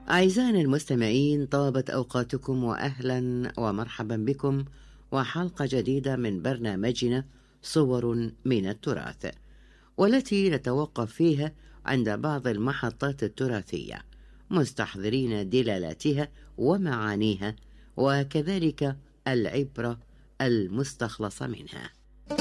أعزائنا المستمعين، طابت أوقاتكم وأهلا ومرحبا بكم وحلقة جديدة من برنامجنا صور من التراث، والتي نتوقف فيها عند بعض المحطات التراثية مستحضرين دلالاتها ومعانيها وكذلك العبرة المستخلصة منها.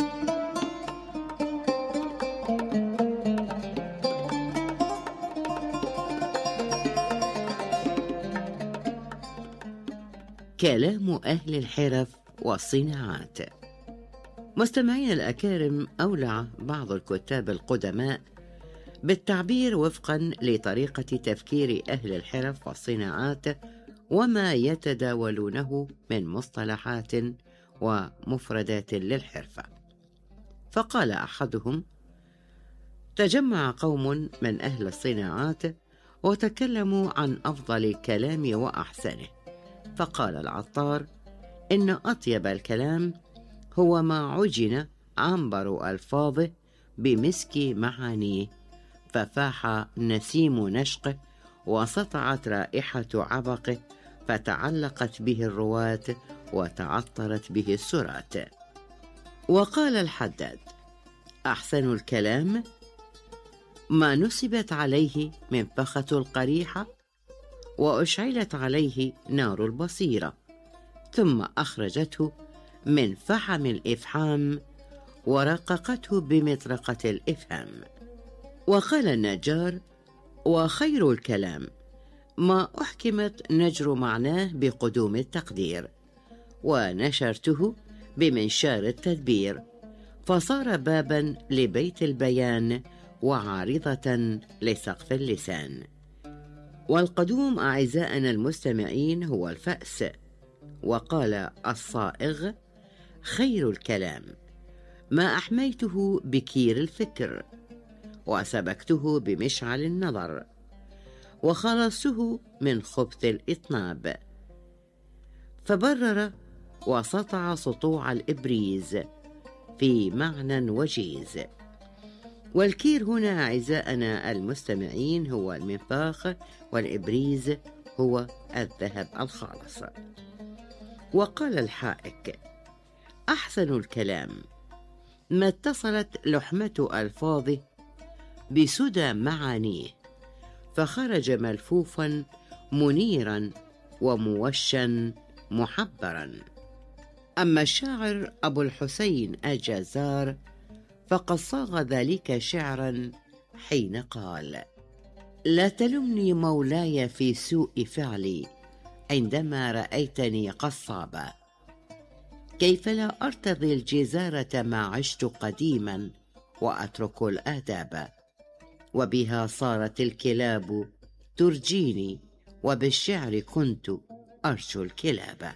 كلام أهل الحرف والصناعات. مستمعين الأكارم، أولع بعض الكتاب القدماء بالتعبير وفقا لطريقة تفكير أهل الحرف والصناعات وما يتداولونه من مصطلحات ومفردات للحرفة. فقال أحدهم: تجمع قوم من أهل الصناعات وتكلموا عن أفضل الكلام وأحسنه، فقال العطار: إن أطيب الكلام هو ما عجن عنبر ألفاظه بمسك معانيه، ففاح نسيم نشقه وسطعت رائحة عبقه، فتعلقت به الرواة وتعطرت به السرات. وقال الحداد: أحسن الكلام ما نصبت عليه منفخة القريحة وأشعلت عليه نار البصيرة، ثم أخرجته من فحم الإفحام ورققته بمطرقة الإفهام. وقال النجار: وخير الكلام ما أحكمت نجر معناه بقدوم التقدير، ونشرته بمنشار التدبير، فصار بابا لبيت البيان وعارضة لسقف اللسان. والقدوم أعزائنا المستمعين هو الفأس. وقال الصائغ: خير الكلام ما أحميته بكير الفكر، وسبكته بمشعل النظر، وخلصته من خبث الإطناب، فبرر وسطع سطوع الإبريز في معنى وجيز. والكير هنا أعزائنا المستمعين هو المنفاخ، والإبريز هو الذهب الخالص. وقال الحائك: أحسن الكلام ما اتصلت لحمة ألفاظه بسدى معانيه، فخرج ملفوفا منيرا وموشا محبرا. أما الشاعر أبو الحسين الجزار فقد صاغ ذلك شعرا حين قال: لا تلمني مولاي في سوء فعلي عندما رأيتني قصابا، كيف لا أرتضي الجزارة ما عشت قديما وأترك الآداب، وبها صارت الكلاب ترجيني، وبالشعر كنت أرجو الكلاب.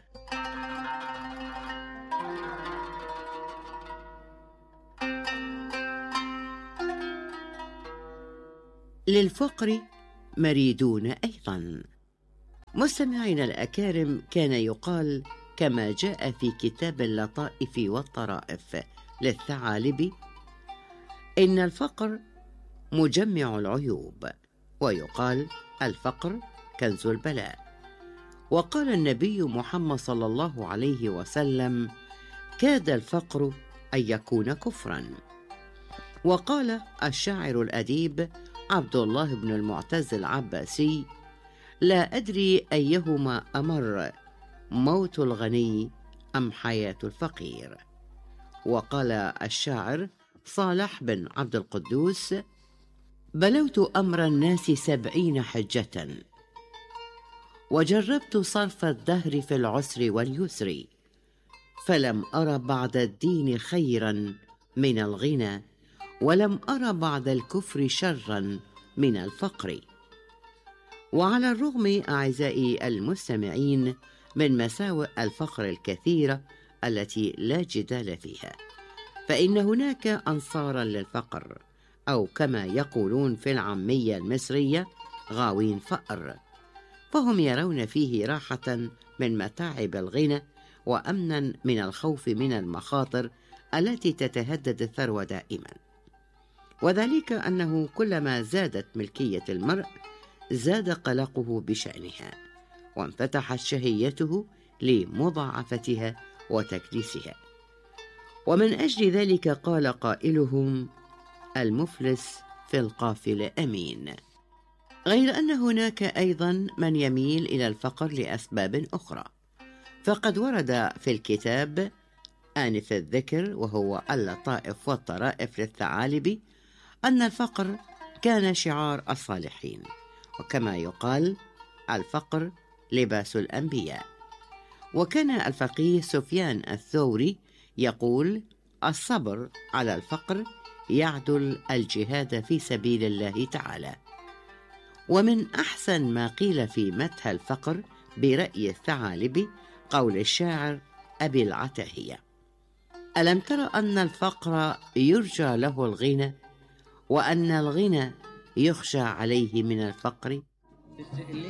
للفقر مريدون أيضا. مستمعينا الأكارم، كان يقال كما جاء في كتاب اللطائف والطرائف للثعالبي: إن الفقر مجمع العيوب، ويقال الفقر كنز البلاء. وقال النبي محمد صلى الله عليه وسلم: كاد الفقر أن يكون كفرا. وقال الشاعر الأديب عبد الله بن المعتز العباسي: لا أدري أيهما أمر، موت الغني أم حياة الفقير. وقال الشاعر صالح بن عبد القدوس: بلوت أمر الناس 70 حجة، وجربت صرف الدهر في العسر واليسر، فلم أر بعد الدين خيرا من الغنى، ولم أر بعد الكفر شرا من الفقر. وعلى الرغم أعزائي المستمعين من مساوئ الفقر الكثيرة التي لا جدال فيها، فإن هناك أنصارا للفقر، أو كما يقولون في العامية المصرية غاوين فقر، فهم يرون فيه راحة من متاعب الغنى وأمنا من الخوف من المخاطر التي تتهدد الثروة دائما، وذلك أنه كلما زادت ملكية المرء زاد قلقه بشأنها، وانفتحت شهيته لمضاعفتها وتكديسها. ومن أجل ذلك قال قائلهم: المفلس في القافلة أمين. غير أن هناك أيضا من يميل إلى الفقر لأسباب أخرى، فقد ورد في الكتاب آنف الذكر وهو اللطائف والطرائف للثعالب أن الفقر كان شعار الصالحين، وكما يقال: الفقر لباس الأنبياء. وكان الفقيه سفيان الثوري يقول: الصبر على الفقر يعدل الجهاد في سبيل الله تعالى. ومن أحسن ما قيل في مدح الفقر برأي الثعالب قول الشاعر أبي العتاهية: ألم تر أن الفقر يرجى له الغنى، وأن الغنى يخشى عليه من الفقر؟